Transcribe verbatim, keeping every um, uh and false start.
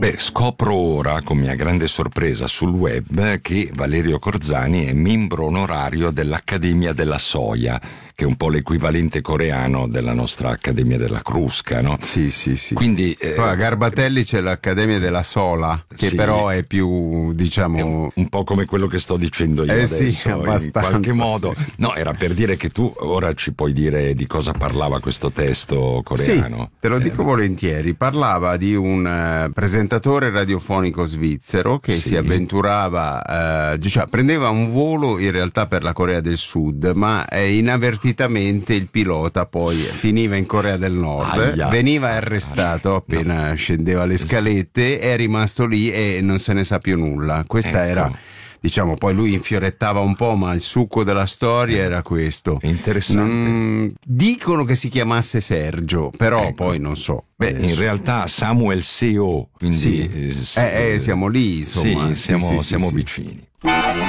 Beh, scopro ora, con mia grande sorpresa sul web, che Valerio Corzani è membro onorario dell'Accademia della Soia, che è un po' l'equivalente coreano della nostra Accademia della Crusca, no? Sì, sì, sì. Quindi eh, poi a Garbatelli c'è l'Accademia della Sola, che sì, però è più, diciamo... è un, un po' come quello che sto dicendo io eh adesso, sì, abbastanza, in qualche modo. Sì, sì. No, era per dire che tu ora ci puoi dire di cosa parlava questo testo coreano. Sì, te lo eh. dico volentieri. Parlava di un uh, presentatore radiofonico svizzero che Sì. si avventurava, uh, cioè prendeva un volo in realtà per la Corea del Sud, ma eh, inavvertitamente il pilota poi finiva in Corea del Nord, Aia. veniva arrestato appena no. scendeva le scalette, è rimasto lì e non se ne sa più nulla. Questa Ecco. era, diciamo, poi lui infiorettava un po', ma il succo della storia era questo. Interessante. Mm, dicono che si chiamasse Sergio, però Ecco. poi non so. Beh, adesso. in realtà Samuel Seo, quindi Sì. eh, s- Eh, eh, siamo lì, insomma. Sì, Sì, siamo, sì, sì, siamo sì. vicini.